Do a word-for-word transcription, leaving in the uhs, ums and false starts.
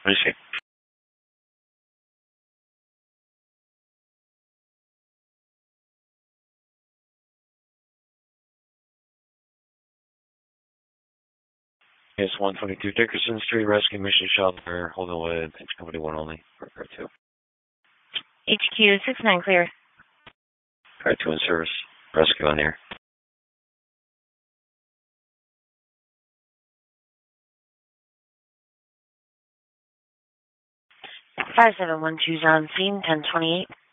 Let me see. Yes, one twenty-two Dickerson Street, Rescue Mission Shelter, holding with H Company one only for car two. H Q six nine clear. Car two in service. Rescue on here. five seven one two is on scene, ten twenty-eight.